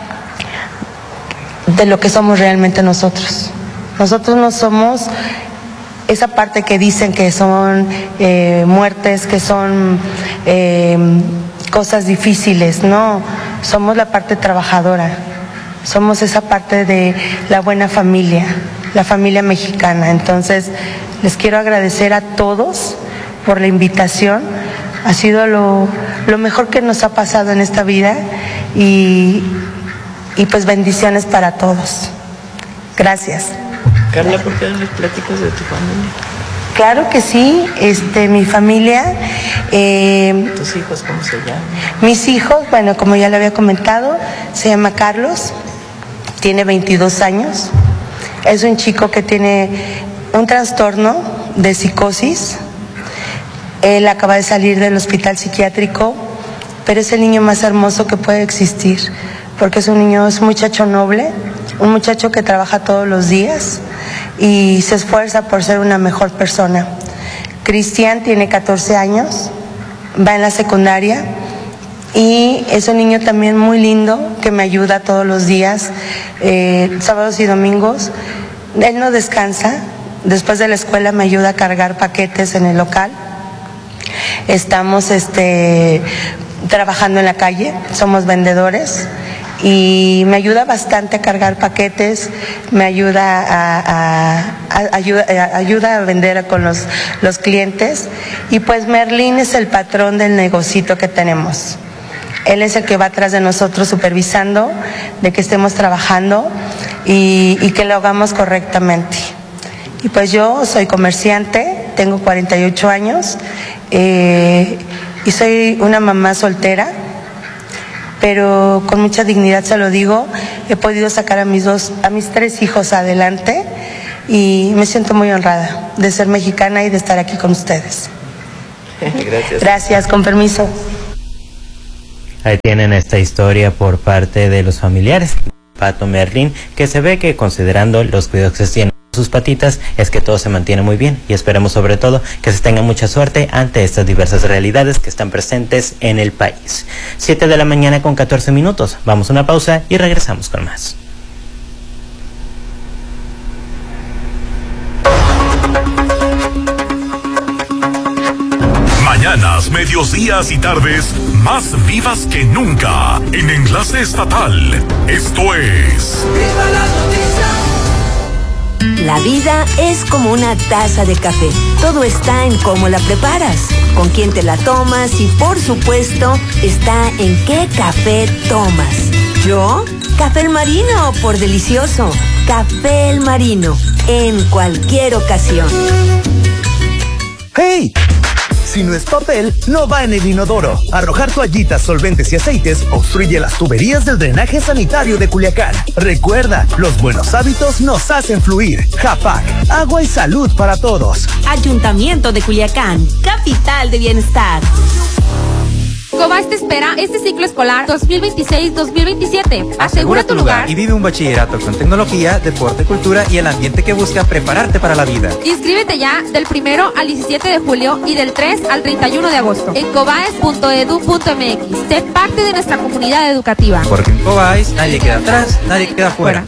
de lo que somos realmente nosotros. Nosotros no somos esa parte que dicen que son eh, muertes, que son eh, cosas difíciles, no, somos la parte trabajadora, somos esa parte de la buena familia, la familia mexicana. Entonces, les quiero agradecer a todos por la invitación, ha sido lo, lo mejor que nos ha pasado en esta vida y, y pues bendiciones para todos. Gracias. Carla, ¿por qué no les platicas de tu familia? Claro que sí, este, mi familia. Eh, ¿Tus hijos cómo se llaman? Mis hijos, bueno, como ya le había comentado, se llama Carlos, tiene veintidós años, es un chico que tiene un trastorno de psicosis. Él acaba de salir del hospital psiquiátrico, pero es el niño más hermoso que puede existir, porque es un niño, es un muchacho noble, un muchacho que trabaja todos los días y se esfuerza por ser una mejor persona. Cristian tiene catorce años, va en la secundaria y es un niño también muy lindo que me ayuda todos los días, eh, sábados y domingos. Él no descansa, después de la escuela me ayuda a cargar paquetes en el local. Estamos este, trabajando en la calle, somos vendedores y me ayuda bastante a cargar paquetes, me ayuda a, a, a, ayuda, a, ayuda a vender con los, los clientes y pues Merlin es el patrón del negocito que tenemos. Él es el que va atrás de nosotros supervisando de que estemos trabajando. y, y que lo hagamos correctamente. Y pues yo soy comerciante, tengo cuarenta y ocho años eh, y soy una mamá soltera, pero con mucha dignidad se lo digo, he podido sacar a mis dos, a mis tres hijos adelante y me siento muy honrada de ser mexicana y de estar aquí con ustedes. Gracias. Gracias, con permiso. Ahí tienen esta historia por parte de los familiares. Pato Merlín, que se ve que considerando los cuidados que se tienen sus patitas, es que todo se mantiene muy bien y esperemos sobre todo que se tenga mucha suerte ante estas diversas realidades que están presentes en el país. siete de la mañana con catorce minutos. Vamos a una pausa y regresamos con más. Mañanas, medios días y tardes más vivas que nunca en Enlace Estatal. Esto es Viva la Noticia. La vida es como una taza de café. Todo está en cómo la preparas, con quién te la tomas y, por supuesto, está en qué café tomas. ¿Yo? Café El Marino, por delicioso. Café El Marino, en cualquier ocasión. ¡Hey! Si no es papel, no va en el inodoro. Arrojar toallitas, solventes y aceites obstruye las tuberías del drenaje sanitario de Culiacán. Recuerda, los buenos hábitos nos hacen fluir. Japac, agua y salud para todos. Ayuntamiento de Culiacán, capital de bienestar. Cobás te espera este ciclo escolar dos mil veintiséis dos mil veintisiete. Asegura tu lugar y vive un bachillerato con tecnología, deporte, cultura y el ambiente que busca prepararte para la vida. Inscríbete ya del primero al diecisiete de julio y del tres al treinta y uno de agosto en cobaes punto edu punto m x. Sé parte de nuestra comunidad educativa. Porque en Cobaes nadie queda atrás, nadie queda fuera.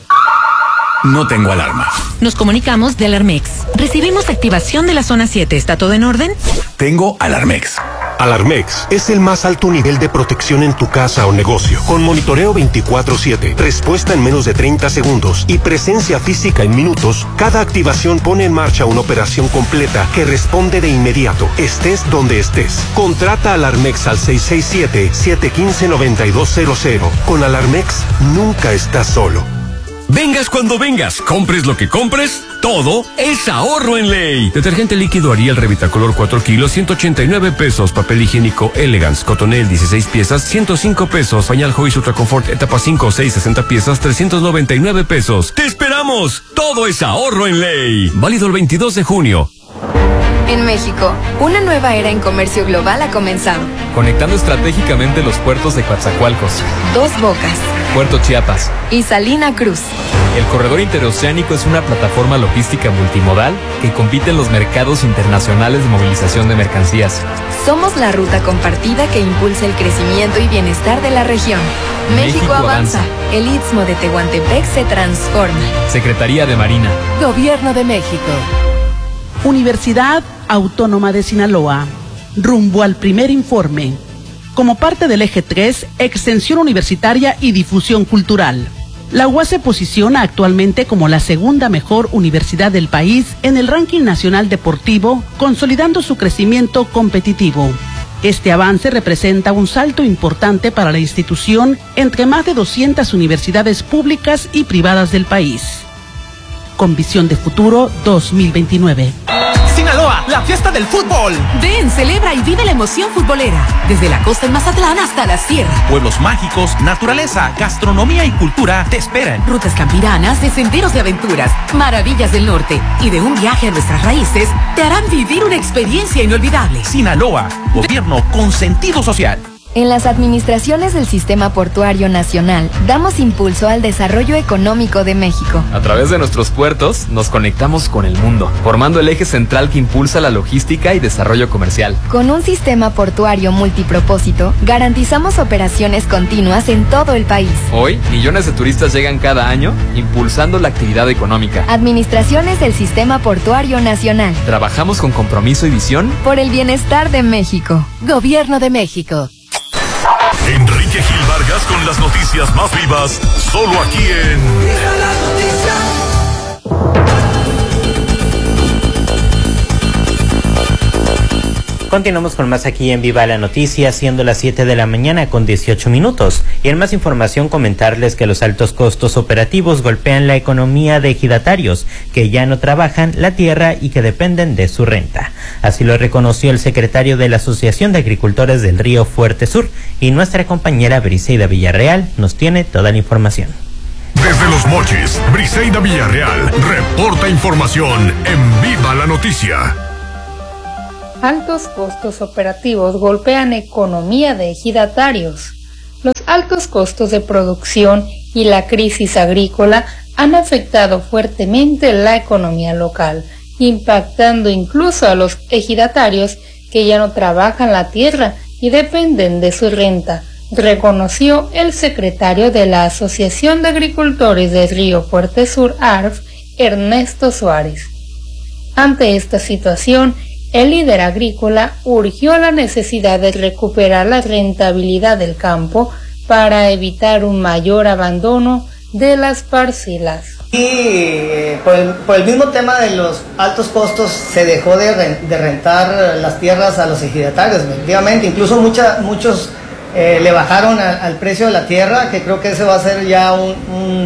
No tengo alarma. Nos comunicamos de Alarmex. Recibimos activación de la zona siete. ¿Está todo en orden? Tengo Alarmex. Alarmex es el más alto nivel de protección en tu casa o negocio, con monitoreo veinticuatro siete, respuesta en menos de treinta segundos y presencia física en minutos. Cada activación pone en marcha una operación completa que responde de inmediato, estés donde estés. Contrata Alarmex al seis seis siete, siete uno cinco, nueve dos cero cero. Con Alarmex nunca estás solo. Vengas cuando vengas, compres lo que compres, todo es ahorro en ley. Detergente líquido Ariel Revitacolor cuatro kilos, ciento ochenta y nueve pesos. Papel higiénico Elegance Cotonel dieciséis piezas, ciento cinco pesos. Pañal Joyce Ultra Confort etapa cinco, seis, sesenta piezas, trescientos noventa y nueve pesos. ¡Te esperamos! Todo es ahorro en ley. Válido el veintidós de junio. En México, una nueva era en comercio global ha comenzado. Conectando estratégicamente los puertos de Coatzacoalcos, Dos Bocas, Puerto Chiapas y Salina Cruz. El corredor interoceánico es una plataforma logística multimodal que compite en los mercados internacionales de movilización de mercancías. Somos la ruta compartida que impulsa el crecimiento y bienestar de la región. México, México avanza. avanza. El Istmo de Tehuantepec se transforma. Secretaría de Marina. Gobierno de México. Universidad Autónoma de Sinaloa. Rumbo al primer informe. Como parte del eje tres, Extensión Universitaria y Difusión Cultural. La U A S se posiciona actualmente como la segunda mejor universidad del país en el ranking nacional deportivo, consolidando su crecimiento competitivo. Este avance representa un salto importante para la institución entre más de doscientas universidades públicas y privadas del país. Con visión de futuro dos mil veintinueve. Sinaloa, la fiesta del fútbol. Ven, celebra y vive la emoción futbolera. Desde la costa en Mazatlán hasta la sierra. Pueblos mágicos, naturaleza, gastronomía y cultura te esperan. Rutas campiranas de senderos de aventuras, maravillas del norte y de un viaje a nuestras raíces te harán vivir una experiencia inolvidable. Sinaloa, gobierno con sentido social. En las administraciones del Sistema Portuario Nacional, damos impulso al desarrollo económico de México. A través de nuestros puertos, nos conectamos con el mundo, formando el eje central que impulsa la logística y desarrollo comercial. Con un sistema portuario multipropósito, garantizamos operaciones continuas en todo el país. Hoy, millones de turistas llegan cada año, impulsando la actividad económica. Administraciones del Sistema Portuario Nacional. Trabajamos con compromiso y visión por el bienestar de México. Gobierno de México. Enrique Gil Vargas con las noticias más vivas, solo aquí en Viva la Noticia. Continuamos con más aquí en Viva la Noticia, siendo las siete de la mañana con dieciocho minutos. Y en más información comentarles que los altos costos operativos golpean la economía de ejidatarios que ya no trabajan la tierra y que dependen de su renta. Así lo reconoció el secretario de la Asociación de Agricultores del Río Fuerte Sur, y nuestra compañera Briseida Villarreal nos tiene toda la información. Desde Los Mochis, Briseida Villarreal reporta información en Viva la Noticia. Altos costos operativos golpean economía de ejidatarios. Los altos costos de producción y la crisis agrícola han afectado fuertemente la economía local, impactando incluso a los ejidatarios que ya no trabajan la tierra y dependen de su renta, reconoció el secretario de la Asociación de Agricultores del Río Fuerte Sur, A R F, Ernesto Suárez. Ante esta situación, el líder agrícola urgió la necesidad de recuperar la rentabilidad del campo para evitar un mayor abandono de las parcelas. Y eh, por, el, por el mismo tema de los altos costos se dejó de, re, de rentar las tierras a los ejidatarios, efectivamente, incluso mucha, muchos eh, le bajaron a, al precio de la tierra, que creo que ese va a ser ya, un, un,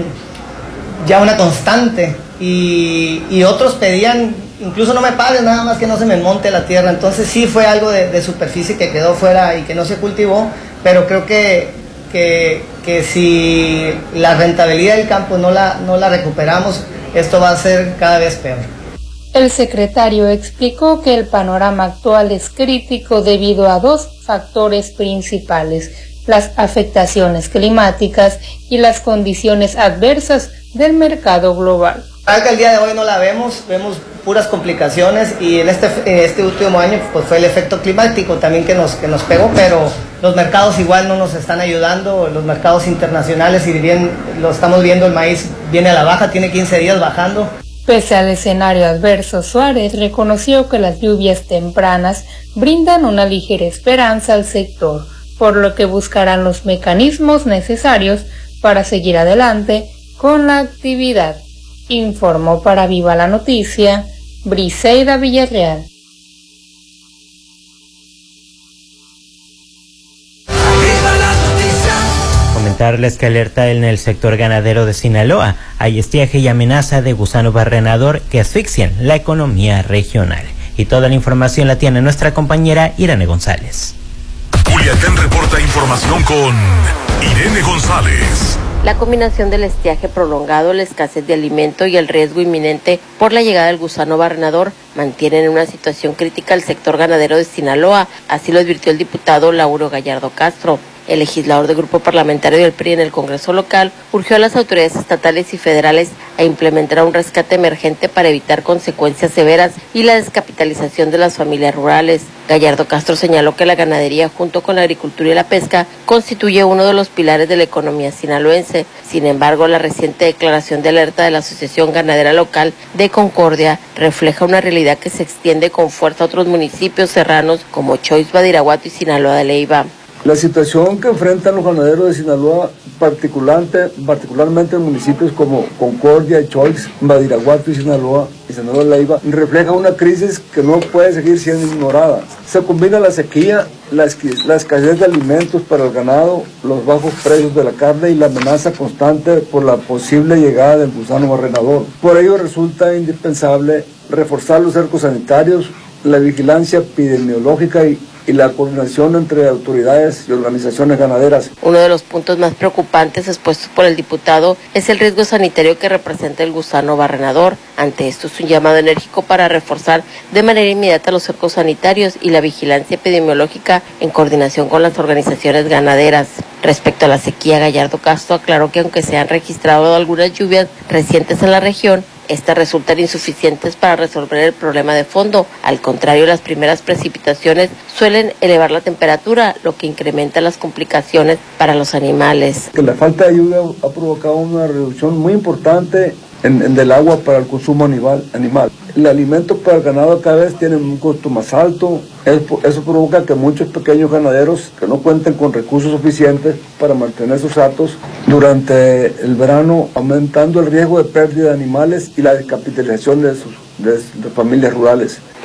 ya una constante, y, y otros pedían, incluso no me pagues, nada más que no se me monte la tierra. Entonces sí fue algo de, de superficie que quedó fuera y que no se cultivó, pero creo que, que, que si la rentabilidad del campo no la, no la recuperamos, esto va a ser cada vez peor. El secretario explicó que el panorama actual es crítico debido a dos factores principales: las afectaciones climáticas y las condiciones adversas del mercado global. Al el día de hoy no la vemos, vemos puras complicaciones, y en este, en este último año pues fue el efecto climático también que nos, que nos pegó, pero los mercados igual no nos están ayudando, los mercados internacionales, y bien lo estamos viendo, el maíz viene a la baja, tiene quince días bajando. Pese al escenario adverso, Suárez reconoció que las lluvias tempranas brindan una ligera esperanza al sector, por lo que buscarán los mecanismos necesarios para seguir adelante con la actividad. Informó para Viva la Noticia, Briseida Villarreal. Comentarles que alerta en el sector ganadero de Sinaloa hay estiaje y amenaza de gusano barrenador que asfixian la economía regional. Y toda la información la tiene nuestra compañera Irene González. Culiacán reporta información con Irene González. La combinación del estiaje prolongado, la escasez de alimento y el riesgo inminente por la llegada del gusano barrenador mantienen en una situación crítica al sector ganadero de Sinaloa, así lo advirtió el diputado Lauro Gallardo Castro. El legislador del grupo parlamentario del P R I en el Congreso local urgió a las autoridades estatales y federales a implementar un rescate emergente para evitar consecuencias severas y la descapitalización de las familias rurales. Gallardo Castro señaló que la ganadería, junto con la agricultura y la pesca, constituye uno de los pilares de la economía sinaloense. Sin embargo, la reciente declaración de alerta de la Asociación Ganadera Local de Concordia refleja una realidad que se extiende con fuerza a otros municipios serranos como Choix, Badiraguato y Sinaloa de Leiva. La situación que enfrentan los ganaderos de Sinaloa, particularmente, particularmente en municipios como Concordia, Choix, Badiraguato y Sinaloa, y Sinaloa de Leiva, refleja una crisis que no puede seguir siendo ignorada. Se combina la sequía, la, la escasez de alimentos para el ganado, los bajos precios de la carne y la amenaza constante por la posible llegada del gusano barrenador. Por ello resulta indispensable reforzar los cercos sanitarios, la vigilancia epidemiológica y y la coordinación entre autoridades y organizaciones ganaderas. Uno de los puntos más preocupantes expuestos por el diputado es el riesgo sanitario que representa el gusano barrenador. Ante esto es un llamado enérgico para reforzar de manera inmediata los cercos sanitarios y la vigilancia epidemiológica en coordinación con las organizaciones ganaderas. Respecto a la sequía, Gallardo Castro aclaró que aunque se han registrado algunas lluvias recientes en la región, estas resultan insuficientes para resolver el problema de fondo. Al contrario, las primeras precipitaciones suelen elevar la temperatura, lo que incrementa las complicaciones para los animales. Que la falta de lluvia ha provocado una reducción muy importante en, en del agua para el consumo animal, animal. El alimento para el ganado cada vez tiene un costo más alto. Eso provoca que muchos pequeños ganaderos que no cuenten con recursos suficientes para mantener sus hatos durante el verano, aumentando el riesgo de pérdida de animales y la descapitalización de sus de, de familias rurales.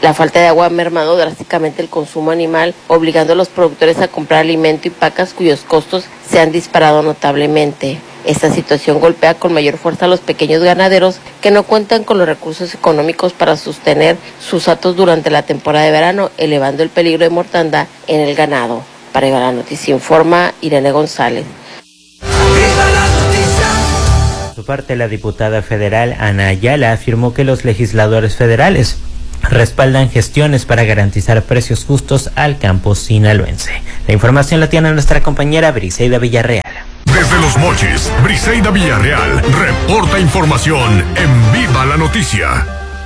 La falta de agua ha mermado drásticamente el consumo animal, obligando a los productores a comprar alimento y pacas cuyos costos se han disparado notablemente. Esta situación golpea con mayor fuerza a los pequeños ganaderos que no cuentan con los recursos económicos para sostener sus hatos durante la temporada de verano, elevando el peligro de mortandad en el ganado. Para Viva la Noticia informa Irene González. Por su parte, la diputada federal Ana Ayala afirmó que los legisladores federales respaldan gestiones para garantizar precios justos al campo sinaloense. La información la tiene nuestra compañera Briseida Villarreal. Desde Los Mochis, Briseida Villarreal reporta información en Viva la Noticia.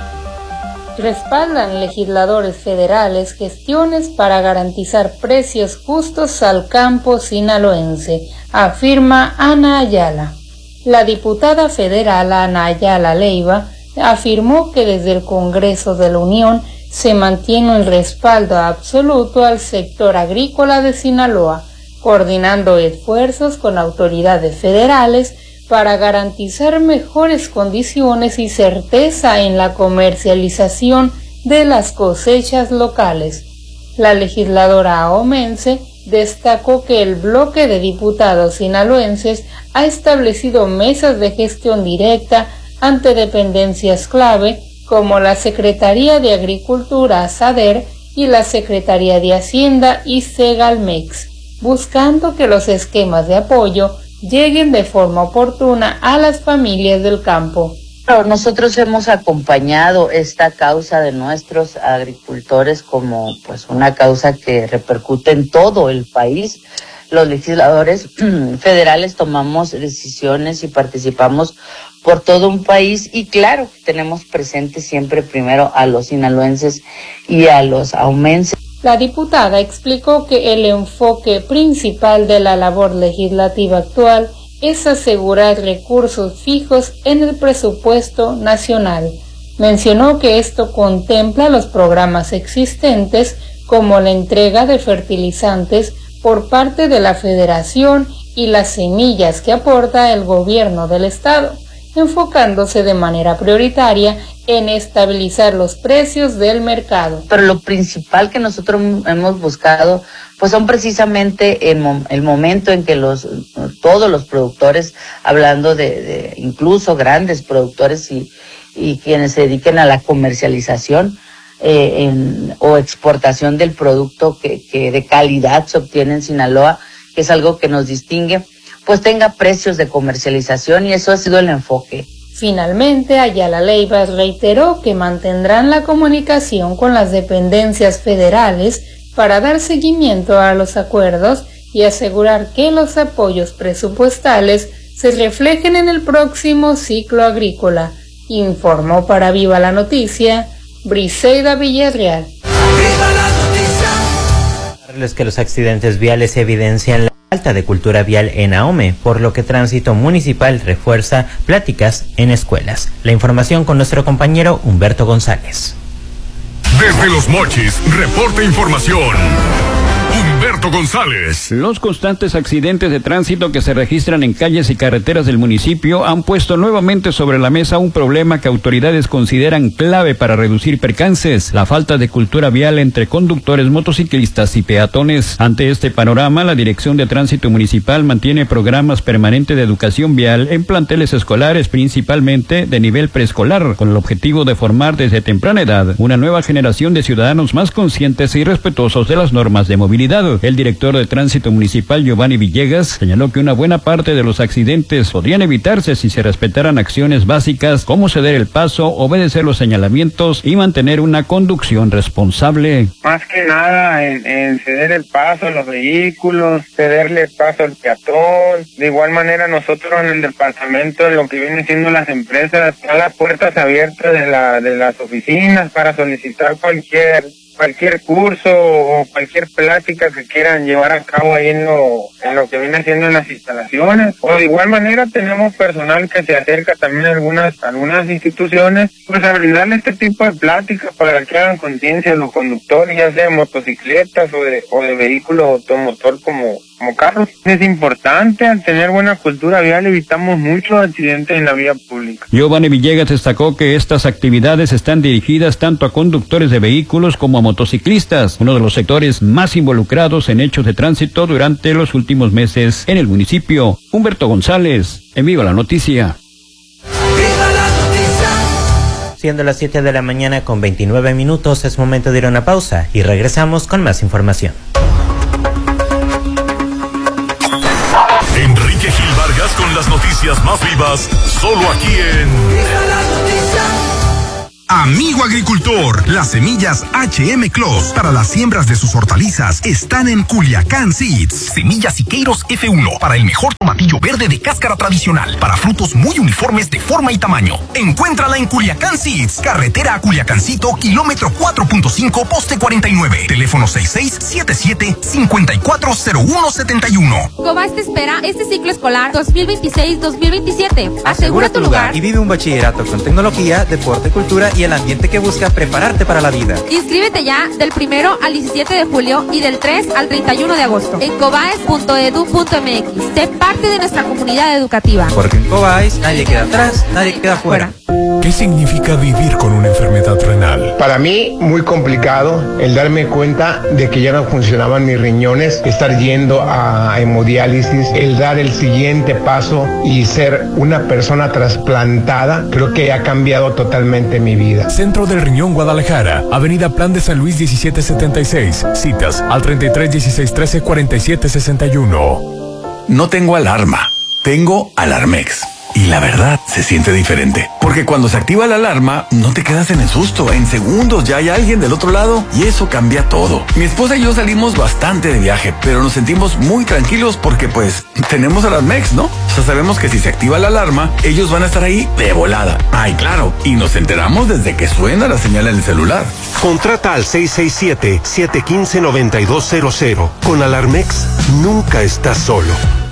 Respaldan legisladores federales gestiones para garantizar precios justos al campo sinaloense, afirma Ana Ayala. La diputada federal Ana Ayala Leiva afirmó que desde el Congreso de la Unión se mantiene el respaldo absoluto al sector agrícola de Sinaloa, coordinando esfuerzos con autoridades federales para garantizar mejores condiciones y certeza en la comercialización de las cosechas locales. La legisladora ahomense destacó que el bloque de diputados sinaloenses ha establecido mesas de gestión directa ante dependencias clave como la Secretaría de Agricultura SADER y la Secretaría de Hacienda y Segalmex, buscando que los esquemas de apoyo lleguen de forma oportuna a las familias del campo. Nosotros hemos acompañado esta causa de nuestros agricultores como pues una causa que repercute en todo el país. Los legisladores federales tomamos decisiones y participamos por todo un país y claro, tenemos presente siempre primero a los sinaloenses y a los aumenses. La diputada explicó que el enfoque principal de la labor legislativa actual es asegurar recursos fijos en el presupuesto nacional. Mencionó que esto contempla los programas existentes como la entrega de fertilizantes por parte de la Federación y las semillas que aporta el gobierno del estado, enfocándose de manera prioritaria en estabilizar los precios del mercado. Pero lo principal que nosotros hemos buscado pues son precisamente el, mom el momento en que los todos los productores, hablando de, de incluso grandes productores y, y quienes se dediquen a la comercialización eh, en, o exportación del producto que, que de calidad se obtiene en Sinaloa, que es algo que nos distingue, pues tenga precios de comercialización y eso ha sido el enfoque. Finalmente, Ayala Leiva reiteró que mantendrán la comunicación con las dependencias federales para dar seguimiento a los acuerdos y asegurar que los apoyos presupuestales se reflejen en el próximo ciclo agrícola. Informó para Viva la Noticia, Briseida Villarreal. ¡Viva la noticia! Que los accidentes viales evidencian la falta de cultura vial en Ahome, por lo que Tránsito Municipal refuerza pláticas en escuelas. La información con nuestro compañero Humberto González. Desde Los Mochis, reporta información Humberto González. Los constantes accidentes de tránsito que se registran en calles y carreteras del municipio han puesto nuevamente sobre la mesa un problema que autoridades consideran clave para reducir percances: la falta de cultura vial entre conductores, motociclistas y peatones. Ante este panorama, la Dirección de Tránsito Municipal mantiene programas permanentes de educación vial en planteles escolares, principalmente de nivel preescolar, con el objetivo de formar desde temprana edad una nueva generación de ciudadanos más conscientes y respetuosos de las normas de movilidad. El director de Tránsito Municipal, Giovanni Villegas, señaló que una buena parte de los accidentes podrían evitarse si se respetaran acciones básicas como ceder el paso, obedecer los señalamientos y mantener una conducción responsable. Más que nada en, en ceder el paso a los vehículos, cederle el paso al peatón. De igual manera nosotros en el departamento, de lo que vienen siendo las empresas, están las puertas abiertas de, la, de las oficinas para solicitar cualquier cualquier curso o cualquier plática que quieran llevar a cabo ahí en lo, en lo que viene haciendo en las instalaciones. O de igual manera tenemos personal que se acerca también a algunas, algunas instituciones, pues a brindarle este tipo de pláticas para que hagan conciencia los conductores, ya sea de motocicletas o de, o de vehículos automotor como como carros. Es importante, al tener buena cultura vial evitamos muchos accidentes en la vía pública. Giovanni Villegas destacó que estas actividades están dirigidas tanto a conductores de vehículos como a motociclistas, uno de los sectores más involucrados en hechos de tránsito durante los últimos meses en el municipio. Humberto González, en Viva la Noticia. Siendo las siete de la mañana con veintinueve minutos, es momento de ir a una pausa y regresamos con más información. Enrique Gil Vargas con las noticias más vivas, solo aquí en... Amigo agricultor, las semillas H M Clos para las siembras de sus hortalizas están en Culiacán Seeds. Semillas Siqueiros F uno para el mejor tomatillo verde de cáscara tradicional, para frutos muy uniformes de forma y tamaño. Encuéntrala en Culiacán Seeds, carretera a Culiacancito, kilómetro cuatro punto cinco, poste cuarenta y nueve. Teléfono seis seis siete siete, cinco cuatro cero uno siete uno. Cobas te espera este ciclo escolar dos mil veintiséis dos mil veintisiete. Asegura tu lugar y vive un bachillerato con tecnología, deporte, cultura y el ambiente que busca prepararte para la vida. Inscríbete ya del primero al diecisiete de julio y del tres al treinta y uno de agosto en cobaes punto edu punto m x. Sé parte de nuestra comunidad educativa. Porque en Cobaes nadie queda atrás, nadie queda fuera. ¿Qué significa vivir con una enfermedad renal? Para mí, muy complicado el darme cuenta de que ya no funcionaban mis riñones, estar yendo a hemodiálisis, el dar el siguiente paso y ser una persona trasplantada, creo que ha cambiado totalmente mi vida. Centro del Riñón Guadalajara, Avenida Plan de San Luis diecisiete setenta y seis, citas al treinta y tres dieciséis trece cuarenta y siete sesenta y uno. No tengo alarma, tengo Alarmex. Y la verdad, se siente diferente. Porque cuando se activa la alarma, no te quedas en el susto. En segundos ya hay alguien del otro lado y eso cambia todo. Mi esposa y yo salimos bastante de viaje, pero nos sentimos muy tranquilos porque pues tenemos Alarmex, ¿no? O sea, sabemos que si se activa la alarma, ellos van a estar ahí de volada. Ay, claro, y nos enteramos desde que suena la señal en el celular. Contrata al seis seis siete, siete uno cinco, nueve dos cero cero. Con Alarmex, nunca estás solo.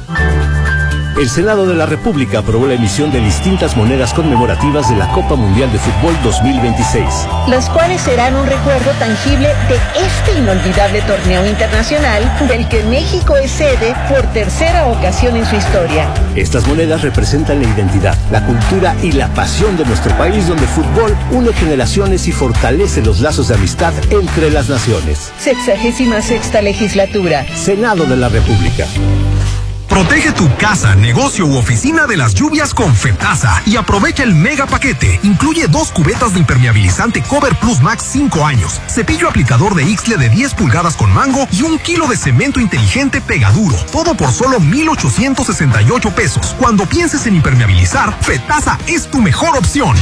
El Senado de la República aprobó la emisión de distintas monedas conmemorativas de la Copa Mundial de Fútbol dos mil veintiséis. Las cuales serán un recuerdo tangible de este inolvidable torneo internacional del que México es sede por tercera ocasión en su historia. Estas monedas representan la identidad, la cultura y la pasión de nuestro país, donde el fútbol une generaciones y fortalece los lazos de amistad entre las naciones. Sexagésima sexta legislatura. Senado de la República. Protege tu casa, negocio u oficina de las lluvias con Fetasa y aprovecha el mega paquete. Incluye dos cubetas de impermeabilizante Cover Plus Max cinco años, cepillo aplicador de Ixtle de diez pulgadas con mango y un kilo de cemento inteligente Pegaduro. Todo por solo mil ochocientos sesenta y ocho pesos. Cuando pienses en impermeabilizar, Fetasa es tu mejor opción.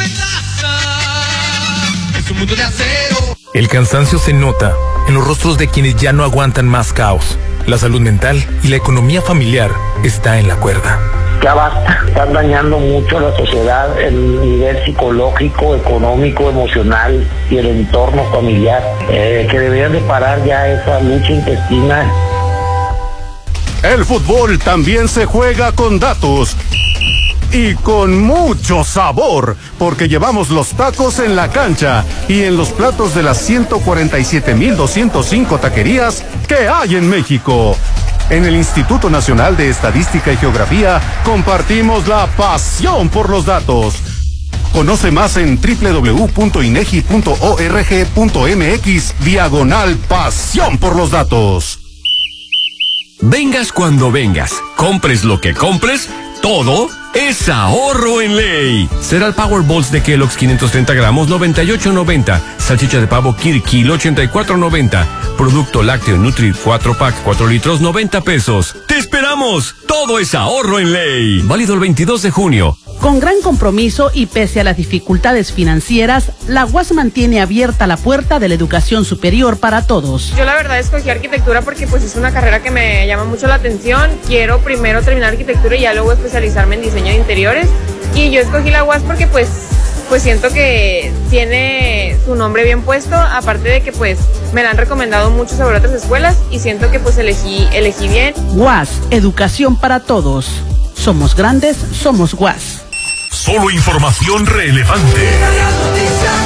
Es un mundo de acero. El cansancio se nota en los rostros de quienes ya no aguantan más caos. La salud mental y la economía familiar está en la cuerda. Ya basta, están dañando mucho a la sociedad, el nivel psicológico, económico, emocional y el entorno familiar, eh, que deberían de parar ya esa lucha intestina. El fútbol también se juega con datos. Y con mucho sabor, porque llevamos los tacos en la cancha y en los platos de las ciento cuarenta y siete mil doscientos cinco taquerías que hay en México. En el Instituto Nacional de Estadística y Geografía compartimos la pasión por los datos. Conoce más en doble u doble u doble u punto inegi punto org punto mx diagonal pasión por los datos. Vengas cuando vengas, compres lo que compres, todo es ahorro en ley. Será el Powerballs de Kellogg's quinientos treinta gramos, noventa y ocho noventa. Salchicha de pavo Kirkil, ochenta y cuatro noventa. Producto lácteo Nutri cuatro pack, cuatro litros, noventa pesos. ¡Te esperamos! Todo es ahorro en ley. Válido el veintidós de junio. Con gran compromiso y pese a las dificultades financieras, la U A S mantiene abierta la puerta de la educación superior para todos. Yo la verdad escogí arquitectura porque pues es una carrera que me llama mucho la atención. Quiero primero terminar arquitectura y ya luego especializarme en diseño de interiores. Y yo escogí la U A S porque pues, pues siento que tiene su nombre bien puesto, aparte de que pues me la han recomendado mucho sobre otras escuelas y siento que pues elegí, elegí bien. U A S, educación para todos. Somos grandes, somos U A S. Solo información relevante.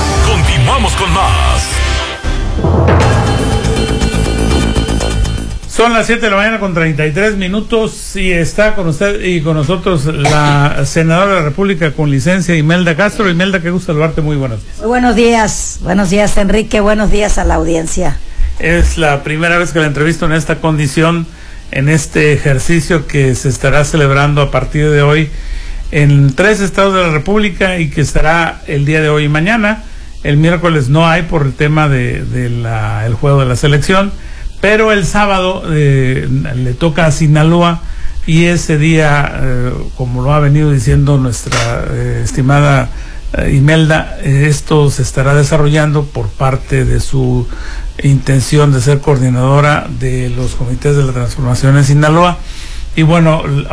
Continuamos con más. Son las siete de la mañana con treinta y tres minutos y está con usted y con nosotros la senadora de la República con licencia, Imelda Castro. Imelda, qué gusto saludarte, muy buenos días. Muy buenos días, buenos días Enrique, buenos días a la audiencia. Es la primera vez que la entrevisto en esta condición, en este ejercicio que se estará celebrando a partir de hoy en tres estados de la República y que estará el día de hoy y mañana. El miércoles no hay por el tema de, de la, el juego de la selección, pero el sábado eh, le toca a Sinaloa y ese día, eh, como lo ha venido diciendo nuestra eh, estimada eh, Imelda, eh, esto se estará desarrollando por parte de su intención de ser coordinadora de los comités de la transformación en Sinaloa. Y bueno,